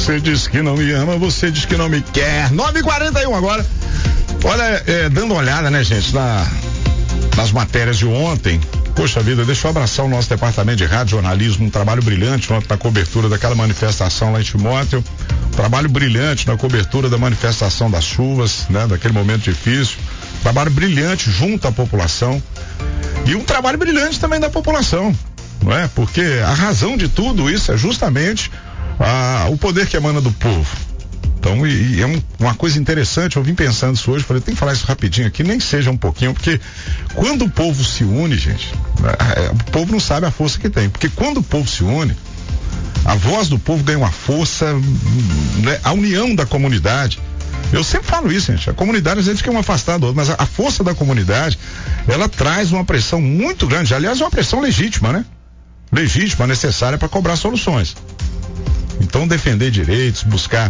Você diz que não me ama, você diz que não me quer. 9h41 agora. Olha, dando uma olhada, né, gente, nas matérias de ontem. Poxa vida, deixa eu abraçar o nosso departamento de rádio jornalismo, um trabalho brilhante ontem na cobertura daquela manifestação lá em Timóteo, trabalho brilhante na cobertura da manifestação das chuvas, né, daquele momento difícil, trabalho brilhante junto à população e um trabalho brilhante também da população, não é? Porque a razão de tudo isso é justamente o poder que emana do povo. Então, uma coisa interessante, eu vim pensando isso hoje, falei, tem que falar isso rapidinho aqui, nem seja um pouquinho, porque quando o povo se une, gente, o povo não sabe a força que tem, porque quando o povo se une, a voz do povo ganha uma força, né, a união da comunidade. Eu sempre falo isso, gente, a comunidade às vezes fica um afastado do outro, mas a força da comunidade, ela traz uma pressão muito grande, aliás, uma pressão legítima, né? Legítima, necessária para cobrar soluções. Então, defender direitos, buscar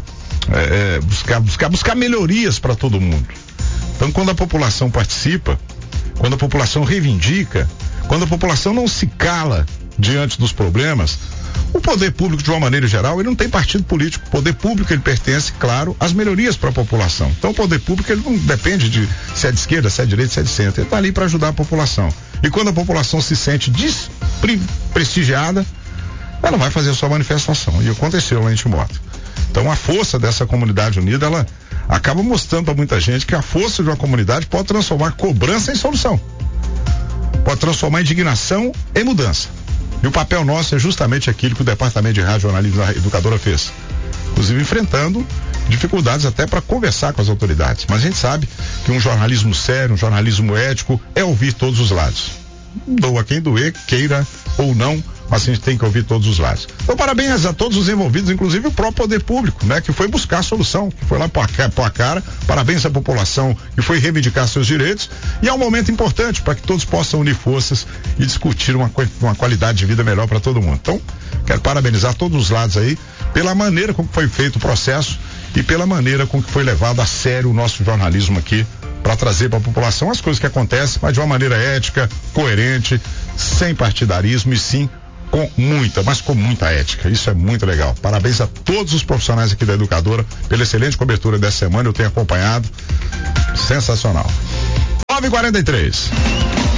melhorias para todo mundo. Então, quando a população participa, quando a população reivindica, quando a população não se cala diante dos problemas, o poder público, de uma maneira geral, ele não tem partido político. O poder público, ele pertence, claro, às melhorias para a população. Então, o poder público, ele não depende de se é de esquerda, se é de direita, se é de centro. Ele está ali para ajudar a população. E quando a população se sente desprestigiada, ela vai fazer a sua manifestação. E aconteceu lá em Timóteo. Então, a força dessa comunidade unida, ela acaba mostrando para muita gente que a força de uma comunidade pode transformar cobrança em solução. Pode transformar indignação em mudança. E o papel nosso é justamente aquilo que o Departamento de Rádio Jornalismo da Educadora fez. Inclusive enfrentando dificuldades até para conversar com as autoridades. Mas a gente sabe que um jornalismo sério, um jornalismo ético, é ouvir todos os lados. Doa quem doer, queira ou não, mas a gente tem que ouvir todos os lados. Então, parabéns a todos os envolvidos, inclusive o próprio poder público, né? Que foi buscar a solução, que foi lá pôr a cara. Parabéns à população que foi reivindicar seus direitos. E é um momento importante para que todos possam unir forças e discutir uma qualidade de vida melhor para todo mundo. Então, quero parabenizar todos os lados aí pela maneira como foi feito o processo e pela maneira com que foi levado a sério o nosso jornalismo aqui, para trazer para a população as coisas que acontecem, mas de uma maneira ética, coerente, sem partidarismo e sim com muita ética. Isso é muito legal. Parabéns a todos os profissionais aqui da Educadora pela excelente cobertura dessa semana. Eu tenho acompanhado. Sensacional. 9h43.